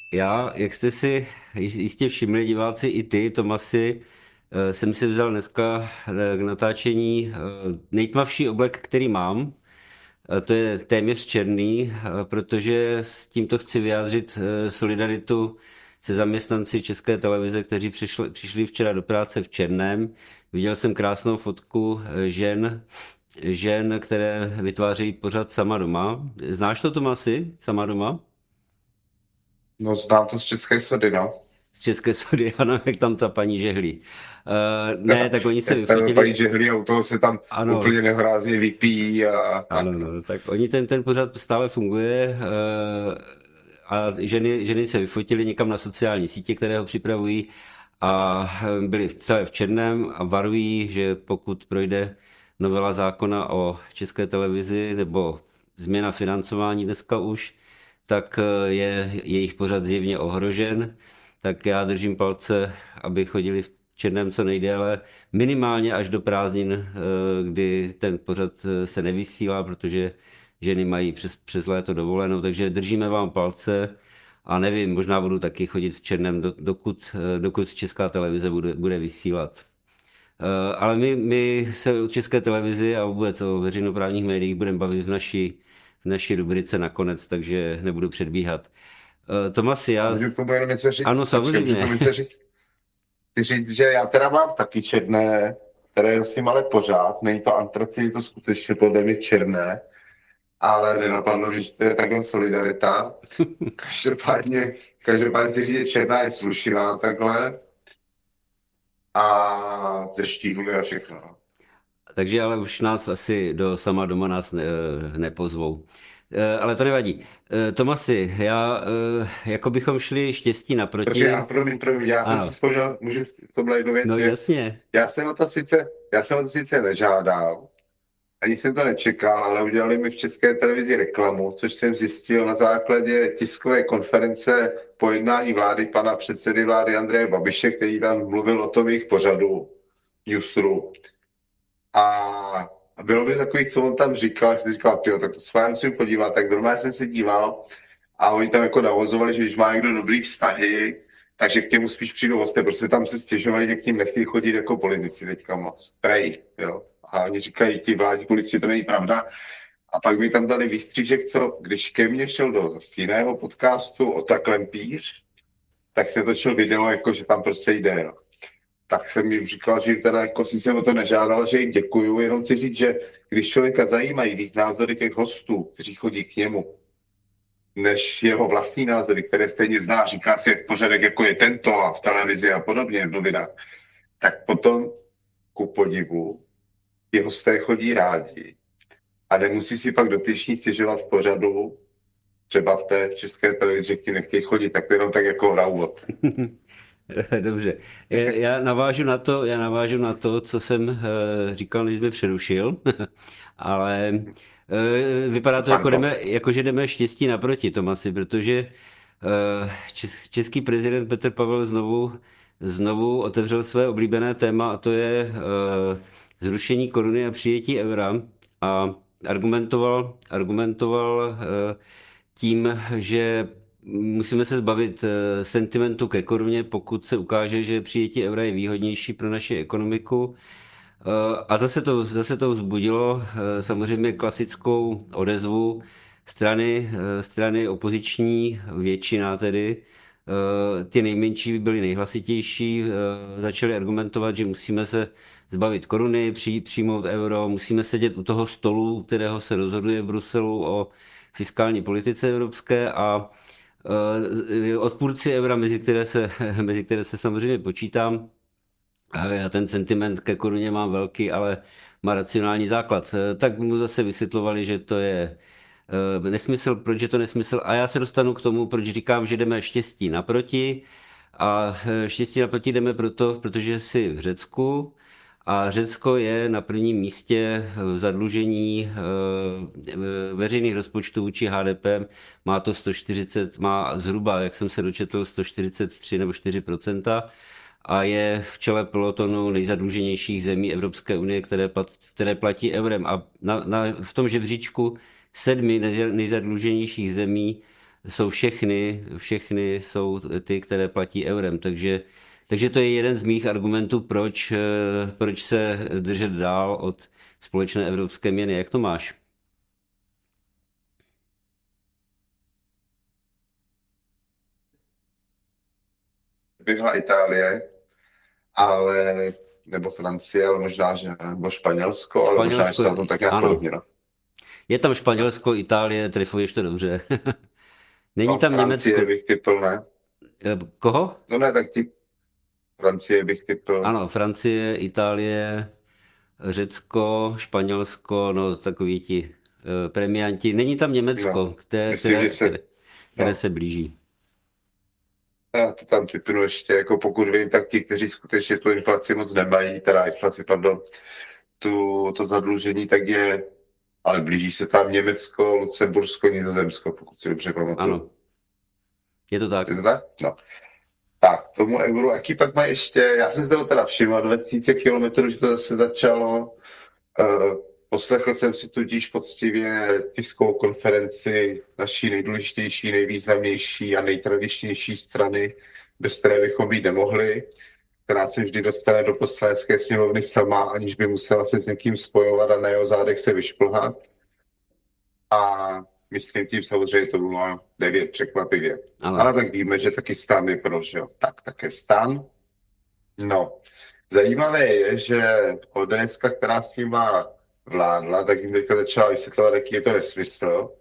Já, jak jste si jistě všimli, diváci, i ty, Tomasi, jsem si vzal dneska k natáčení nejtmavší oblek, který mám. To je téměř černý, protože s tímto chci vyjádřit solidaritu se zaměstnanci České televize, kteří přišli včera do práce v černém. Viděl jsem krásnou fotku žen, které vytvářejí pořad Sama doma. Znáš to, Tomasi, Sama doma? No, znám to z České sody, no. Z České sody, ano, jak tam ta paní žehlí. Ne, tak oni se Jak tam paní vyfotili, žehlí a u toho se tam ano, úplně nehorázně vypíjí a ano, tak, no. no, tak oni ten pořad stále funguje a ženy se vyfotily někam na sociální sítě, které ho připravují a byli celé v černém a varují, že pokud projde novela zákona o České televizi nebo změna financování dneska už, tak je jejich pořad zjevně ohrožen. Tak já držím palce, aby chodili v černém co nejdéle, minimálně až do prázdnin, kdy ten pořad se nevysílá, protože ženy mají přes léto dovolenou, takže držíme vám palce a nevím, možná budu taky chodit v černém, dokud Česká televize bude vysílat. Ale my se o České televizi a vůbec o veřejnoprávních médiích budeme bavit v naší rubrice nakonec, takže nebudu předbíhat. Tomasi, A já... můžu k tomu jenom něco Ano, říct? Počkej, můžu k samozřejmě. tomu něco říct? Chci říct, že já teda mám taky černé, které nosím ale pořád. Není to antracit, je to skutečně podle mě černé, ale nenapadlo, mě, že to je takhle solidarita. Každopádně si říct, že černá je slušivá takhle a deštívuje a všechno. Takže ale už nás asi do Sama doma nás nepozvou. Ale to nevadí. Tomasi, jako bychom šli štěstí Takže naproti. já, promiň, já jsem si Ano, vzpomněl, můžu k tomuhle jednu věc, no že jasně. já jsem o to sice nežádal, ani jsem to nečekal, ale udělali mi v České televizi reklamu, což jsem zjistil na základě tiskové konference po jednání vlády pana předsedy vlády Andreje Babiše, který tam mluvil o tom jejich pořadu Newsroom. A bylo by takový, co on tam říkal, že si říkal, tyjo, tak to s vámi musím podívat, tak normálně jsem se díval a oni tam jako navozovali, že když má někdo dobrý vztahy, takže k němu spíš přijdou hosté, protože tam se stěžovali, že k ním nechtějí chodit jako politici teďka moc. Prej, jo. A oni říkají, ti vládní politici, to není pravda. A pak mi tam dali výstřížek, co, když ke mně šel do jiného podcastu o Klempíř, tak se točil video, jako že tam prostě jde, jo. Tak jsem jim říkal, že teda jako si jsem o to nežádal, že jim děkuju, jenom chci říct, že když člověka zajímají víc názory těch hostů, kteří chodí k němu, než jeho vlastní názory, které stejně zná, říká si pořadek, jako je tento a v televizi a podobně v novinách, tak potom ku podivu ti hosté chodí rádi a nemusí si pak dotyčný stěžovat v pořadu, třeba v té České televizi, že ti nechtějí chodit, tak to jenom tak jako na úvod. Dobře. Já navážu na to, co jsem říkal, než jsme přerušil, ale vypadá to, Pardon. že jdeme štěstí naproti, Tomasi, protože český prezident Petr Pavel znovu otevřel své oblíbené téma, a to je zrušení koruny a přijetí eura, a argumentoval tím, že musíme se zbavit sentimentu ke koruně, pokud se ukáže, že přijetí eura je výhodnější pro naši ekonomiku. A zase to vzbudilo samozřejmě klasickou odezvu strany opoziční, většina tedy. Ty nejmenší byly nejhlasitější, začali argumentovat, že musíme se zbavit koruny, přijmout euro, musíme sedět u toho stolu, u kterého se rozhoduje v Bruselu o fiskální politice evropské, a odpůrci eura, mezi které se samozřejmě počítám, a já ten sentiment ke koruně mám velký, ale má racionální základ. Tak mu zase vysvětlovali, že to je nesmysl, proč je to nesmysl. A já se dostanu k tomu, proč říkám, že jdeme štěstí naproti. A štěstí naproti jdeme protože jsi v Řecku. A Řecko je na prvním místě v zadlužení veřejných rozpočtů vůči HDP. Má to 140, má zhruba, jak jsem se dočetl, 143 nebo 4%, a je v čele pelotonu nejzadluženějších zemí Evropské unie, které platí eurem. A v tom žebříčku 7 nejzadluženějších zemí jsou všechny jsou ty, které platí eurem, takže to je jeden z mých argumentů, proč se držet dál od společné evropské měny. Jak to máš? Byla Itálie, ale, nebo Francie, ale možná, že nebo Španělsko, ale možná, že Španělsko, se na tom tak nějak ano. podobně. No. Je tam Španělsko, Itálie, trifuješ to dobře. Není No, tam Francie Německo. bych typl, ne? Koho? No ne, tak ti Francie bych typl. Ano, Francie, Itálie, Řecko, Španělsko, no takoví ti premianti. Není tam No, Německo, myslím, že se, které no, se blíží. já to tam typnu ještě, jako pokud vím, tak ti, kteří skutečně tu inflaci moc nemají, teda inflaci, pardon, to zadlužení, tak je, ale blíží se tam Německo, Lucembursko, Nizozemsko, pokud si dobře pamatuju. Ano, je to tak. Je to tak? No. Tak, tomu euru, jaký pak má ještě, já jsem si toho teda všiml, 2000 kilometrů, že to zase začalo. Poslechl jsem si tudíž poctivě tiskovou konferenci naší nejdůležitější, nejvýznamnější a nejtradičnější strany, bez které bychom být nemohli, která se vždy dostane do poslanecké sněmovny sama, aniž by musela se s někým spojovat a na jeho zádech se vyšplhat. A myslím tím samozřejmě to bylo 9 překvapivě. Ano. Ale tak víme, že taky stan je pro, že jo. Tak také stan. No, zajímavé je, že ODS, která s tím má vládla, tak jim teďka začala vysvětlovat, jaký je to nesmysl.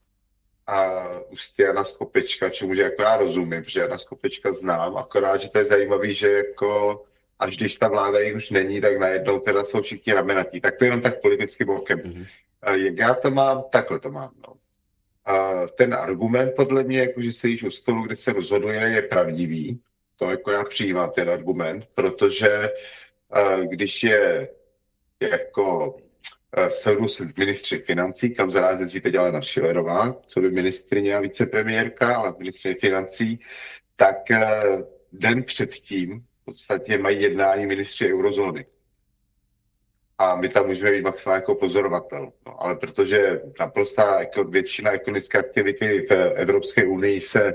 A už Jana Skopečka, čemu že jako já rozumím, protože Jana Skopečka znám, akorát, že to je zajímavý, že jako až když ta vláda jich už není, tak najednou teda jsou všichni ramenatí. Tak to jenom tak politicky bokem. Mhm. Jak já to mám, takhle to mám. No. A ten argument podle mě, jako že se již u stolu, kde se rozhoduje, je pravdivý. To jako já přijímám ten argument, protože když je jako sledu se s ministři financí, kam za nás teď Alena Schillerová, co by ministrině a vicepremiérka, ale ministrině financí, tak den předtím v podstatě mají jednání ministři eurozóny. A my tam můžeme být maximálně jako pozorovatel. No, ale protože naprostá jako většina ekonomické aktivity v Evropské unii se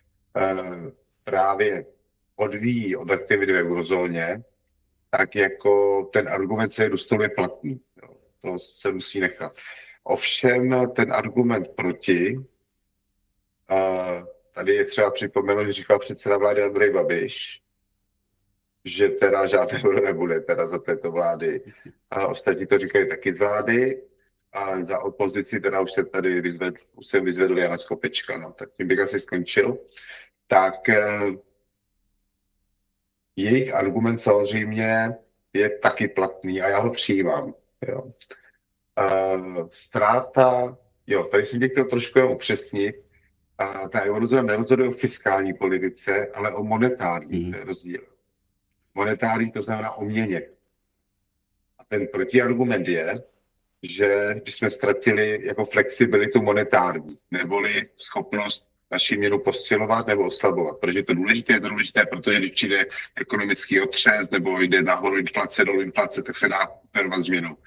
právě odvíjí od aktivity v eurozóně, tak jako ten argument se do stolu je platný. Jo. To se musí nechat. Ovšem ten argument proti, tady je třeba připomenout, že říkal předseda vlády Andrej Babiš, že teda žádné euro nebude teda za této vlády. A ostatní to říkají taky z vlády. A za opozici teda už jsem vyzvedl Jana Skopečka, no, tak tím bych asi skončil. Tak jejich argument samozřejmě je taky platný a já ho přijímám. Jo. Ztráta, jo, tady jsem tě chtěl trošku upřesnit, ta eurozóna nerozhoduje o fiskální politice, ale o monetární, to je rozdíl. Monetární to znamená o měně. A ten protiargument je, že když jsme ztratili jako flexibilitu monetární, neboli schopnost naši měnu posilovat nebo oslabovat. Protože to je důležité, protože když přijde ekonomický otřes nebo jde nahoru inflace, dolů inflace, tak se dá operovat změnou.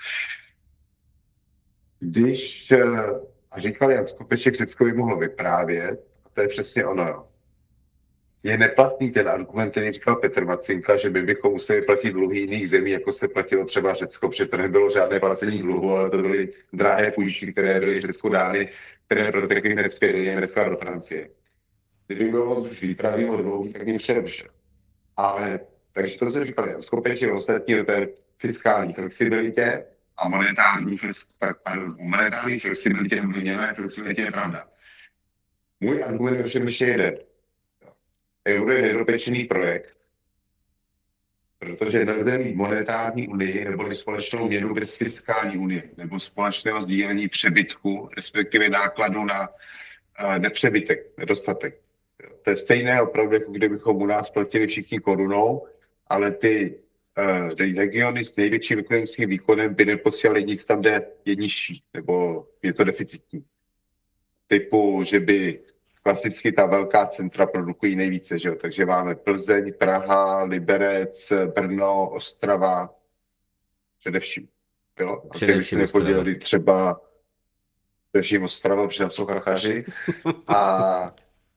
Když, a říkal Jan Skopeček, Řecko by mohlo vyprávět, a to je přesně ono, jo. Je neplatný ten argument, který říkal Petr Macinka, že my bychom museli platit dluhy jiných zemí, jako se platilo třeba Řecko, protože to nebylo žádné placení dluhu, ale to byly drahé půjčky, které byly Řecku dány, které protekly Německa do Francie. Kdyby bylo moc už výpravím od dlouhý, tak jim přerušil. Ale, takže to se říkal Jan Skopeček, ostatní do té fiskální flexibilitě a monetární flexibilitě nebo měnové flexibilitě je pravda. Můj argument je všem ještě jeden. Euro je nedopečený projekt, protože nelze mít monetární unii nebo společnou měnu bez fiskální unie nebo společného sdílení přebytku, respektive nákladu na nepřebytek, nedostatek. To je stejné opravdu, jako kdybychom u nás platili všichni korunou, ale ty regiony s největším ekonomickým výkonem by neposílali nic tam, kde je nižší, nebo je to deficitní. Typu, že by klasicky ta velká centra produkují nejvíce, že jo? Takže máme Plzeň, Praha, Liberec, Brno, Ostrava, především. Jo? A kdyby se nepodělili třeba držím Ostrava, protože jsou kachaři. A,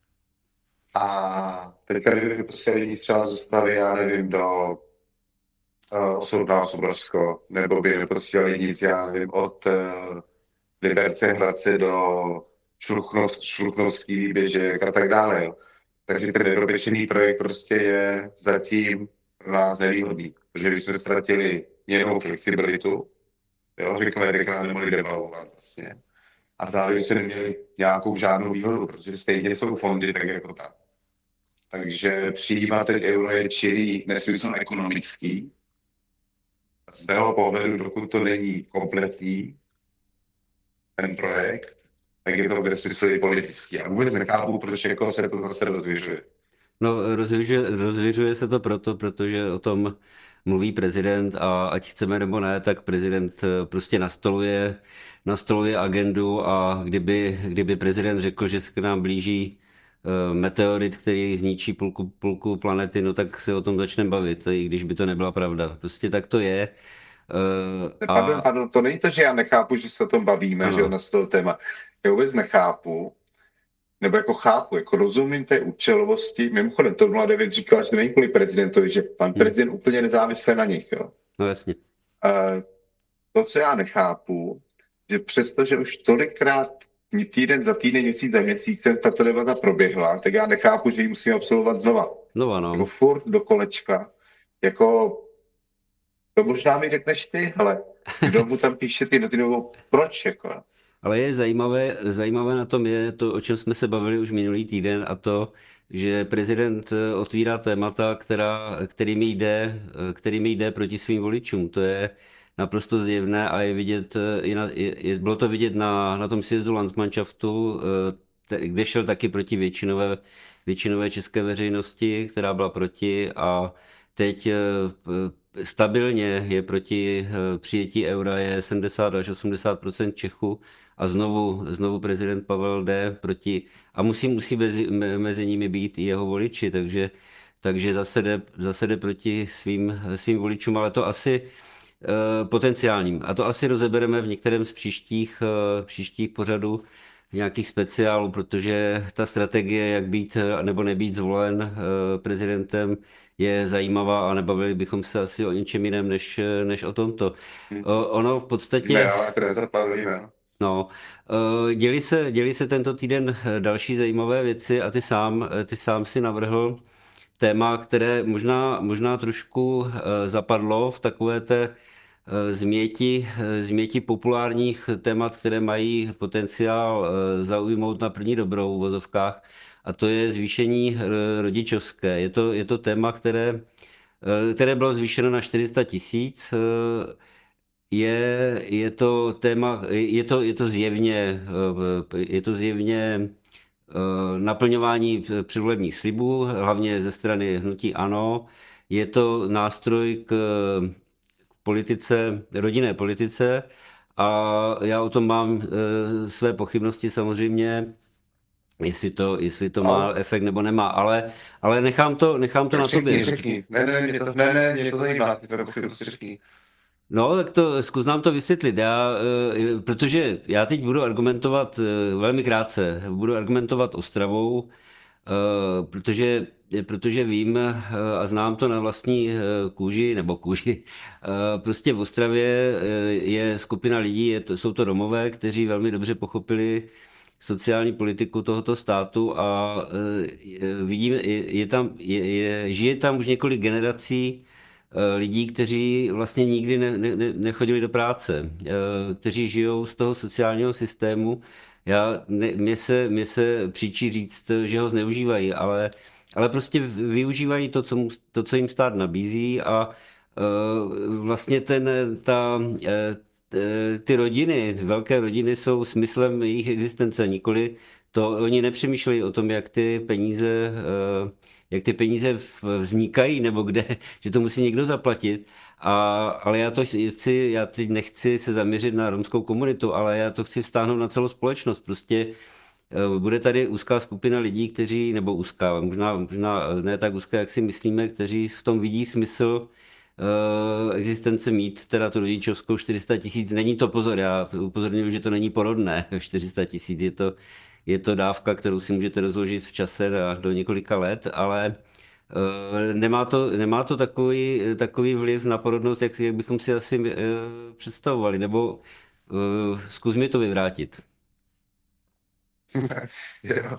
a teďka, kdyby prostě lidi třeba z Ostravy, já nevím, do Osobná-Soborsko, nebo by neposílali nic, já nevím, od Liberce Hradce do Šluknovský výběžek a tak dále. Jo. Takže ten nedoběčený projekt prostě je zatím nás nevýhodný, protože když jsme ztratili nějakou flexibilitu, jo, řekové tenkrát nemohli devalvovat vlastně. A zároveň jsme neměli nějakou žádnou výhodu, protože stejně jsou fondy tak jako tak. Takže přijímat teď euro je čirý nesmysl ekonomický. Z mého pohledu, dokud to není kompletní, ten projekt, tak je to nesmysl i politický. A vůbec nechápu, proč jako se to zase rozvěřuje. No, rozvěřuje se to proto, protože o tom mluví prezident a ať chceme nebo ne, tak prezident prostě nastoluje agendu a kdyby prezident řekl, že se k nám blíží meteorit, který zničí půlku planety, no tak se o tom začneme bavit, i když by to nebyla pravda. Prostě tak to je. Pardon, to není to, že já nechápu, že se o tom bavíme, Ano. že na to téma. Já vůbec nechápu, nebo jako chápu, jako rozumím té účelovosti. Mimochodem, TOP 09 říkala, že to není kvůli prezidentovi, že pan prezident úplně nezávisle na nich. Jo. No jasně. To, co já nechápu, že přesto, že už tolikrát týden za týden, měsíc za měsícem tato debata proběhla, tak já nechápu, že ji musíme absolvovat znova. Znova, no. Jako furt do kolečka. Jako, to možná mi řekneš ty, ale kdo mu tam píše ty noty, nebo proč, jako? Ale je zajímavé na tom je to, o čem jsme se bavili už minulý týden, a to, že prezident otvírá témata, kterými jde proti svým voličům. To je naprosto zjevné a je vidět, bylo to vidět na tom sjezdu Landsmannschaftu, kde šel taky proti většinové české veřejnosti, která byla proti, a teď stabilně je proti přijetí eura je 70 až 80% Čechů a znovu prezident Pavel jde proti a musí mezi nimi být i jeho voliči, takže zase jde proti svým voličům, ale to asi potenciálním. A to asi rozebereme v některém z příštích pořadů, nějakých speciálů, protože ta strategie, jak být nebo nebýt zvolen prezidentem, je zajímavá a nebavili bychom se asi o něčem jiném, než o tomto. Ono v podstatě... No, děli se tento týden další zajímavé věci a ty sám si navrhl téma, které možná trošku zapadlo v takové té změti populárních témat, které mají potenciál zaujmout na první dobrou v vozovkách, a to je zvýšení rodičovské. Je to téma, které bylo zvýšeno na 400 000. Je to téma, je to zjevně naplňování předvolebních slibů, hlavně ze strany hnutí ANO. Je to nástroj k rodinné politice, a já o tom mám své pochybnosti samozřejmě, jestli to má efekt nebo nemá, ale nechám to na tobě. Řekni. Ne, mě to zajímá, ty tvé pochybnosti řekni. No, tak zkus nám to vysvětlit, protože já teď budu argumentovat velmi krátce, budu argumentovat Ostravou, protože vím a znám to na vlastní kůži, prostě v Ostravě je skupina lidí, jsou to Romové, kteří velmi dobře pochopili sociální politiku tohoto státu a vidíme, žije tam už několik generací lidí, kteří vlastně nikdy nechodili do práce, kteří žijou z toho sociálního systému. Mně se příčí říct, že ho zneužívají, ale prostě využívají to, co jim stát nabízí, a vlastně ty rodiny, velké rodiny jsou smyslem jejich existence, nikoli to, oni nepřemýšlejí o tom, jak ty peníze vznikají, nebo kde, že to musí někdo zaplatit. Ale já teď nechci se zaměřit na romskou komunitu, ale já to chci vztáhnout na celou společnost. Prostě bude tady úzká skupina lidí, kteří, nebo úzká, možná ne tak úzká, jak si myslíme, kteří v tom vidí smysl existence mít teda tu rodičovskou 400 000. Není to, pozor, já upozorňuji, že to není porodné 400 000, je to dávka, kterou si můžete rozložit v čase do několika let, ale nemá to takový vliv na porodnost, jak bychom si asi představovali, nebo zkus mi to vyvrátit. Jo.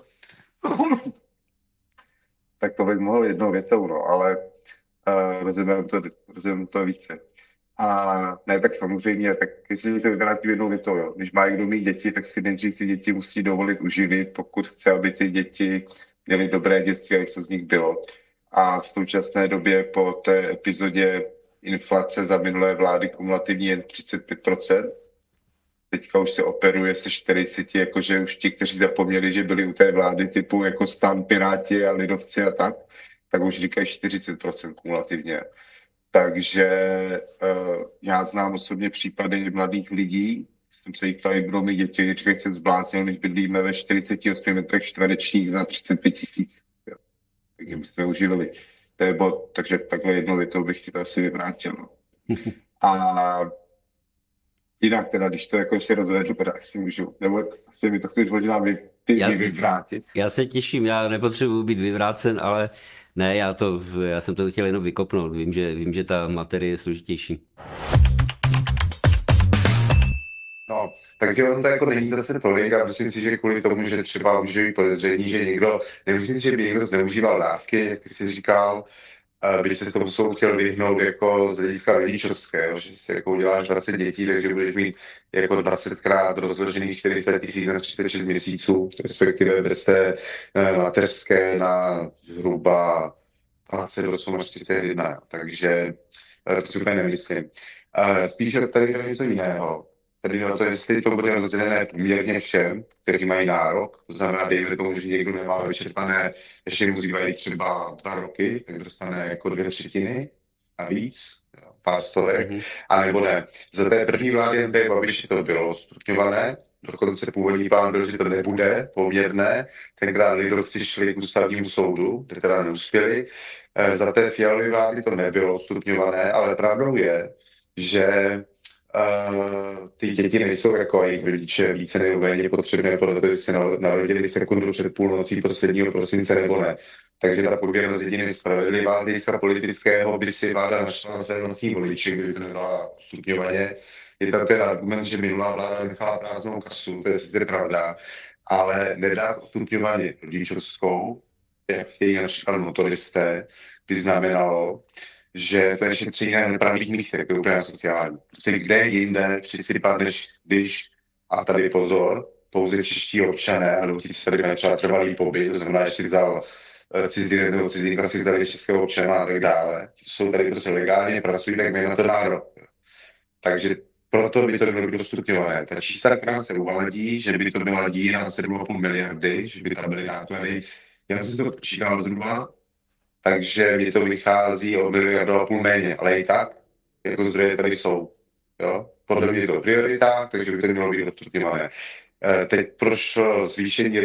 Tak to bych mohl jednou větou, no, ale rozumím to více. A ne, tak samozřejmě, tak jestli to vyvrátím jednou větou, jo. Když má někdo mít děti, tak si nejdřív ty děti musí dovolit uživit, pokud chce, aby ty děti měly dobré dětství a co z nich bylo. A v současné době po té epizodě inflace za minulé vlády kumulativní jen 35%. Teďka už se operuje se 40, jakože už ti, kteří zapomněli, že byli u té vlády typu jako STAN, Piráti a lidovci a tak už říkají 40% kumulativně. Takže já znám osobně případy mladých lidí, jsem se jich ptal, jak budou mít děti, říkají se zbláznil, než bydlíme ve 48 metrech čtverečních za 35 000. Takže my jsme uživili. To je bod, takže takhle jednou větou bych ti to asi vyvrátil. No. A jinak teda, když to jako ještě rozvedu, teda asi můžu, nebo asi mi to chceš možná vyvrátit. Já se těším, já nepotřebuji být vyvrácen, ale ne, já jsem to chtěl jenom vykopnout, vím, že ta materie je složitější. No, takže on to jako není zase tolik a myslím si, že kvůli tomu, že třeba může být podezření, že někdo, nemyslím si, že by někdo zneužíval dávky, jak jsi říkal, by se tomu jsou chtěl vyhnout jako z hlediska rodičovského, že si jako uděláš 20 dětí, takže budeš mít jako 20krát rozložených 400 000 na 36 měsíců, respektive bez té mateřské na zhruba 28 až 31, takže to si úplně nemyslím. Spíše tady je něco jiného. Tedy na to, jestli to bude rozdělené poměrně všem, kteří mají nárok, to znamená, dejme tomu, že někdo nemá vyčerpané, ještě mu zbývají třeba 2 roky, tak dostane jako 2/3 a víc, pár stovek, a nebo ne. Za té první vlády Andreje Babiše to bylo stupňované, dokonce původní plán byl, že to nebude poměrné, tenkrát lidovci šli k ústavnímu soudu, kde teda neuspěli. Za té Fialovy vlády to nebylo stupňované, ale pravdou je, že ty děti nejsou jako jejich rodiče více nebo méně potřebné, protože se narodili sekundu před půlnocí posledního prosince nebo ne. Takže ta pověrnost jedině spravedlivá, hlediska politického by si vláda našla své vlastní voliči, kdyby to nedala stupňovaně. Je tam ten argument, že minulá vláda nechala prázdnou kasu, to je sice pravda, ale nedát stupňovaně rodičovskou, jak chtějí například motoristé, by znamenalo, že to je šetření na nepravých místech, to je úplně sociální. Prostě kde jinde přisypat, než když, a tady pozor, pouze čeští občané, a dokud se tady třeba trvalý pobyt, to znamená, že si vzal cizinec nebo cizinka si vzali českého občana a tak dále. Jsou tady prostě legálně, pracují, tak mají na to nárok. Takže proto by to bylo dostupňované. Ta čísla, která se uvádí, že by to bylo ladí na 7,5 miliardy, že by tam byly náklady, já jsem to počítal zhruba, takže mi to vychází o 1,5 miliardy méně, ale i tak, jako zdroje tady jsou. Jo? Podle mě je to priorita, takže by to mělo být dostupňované. Teď prošlo zvýšení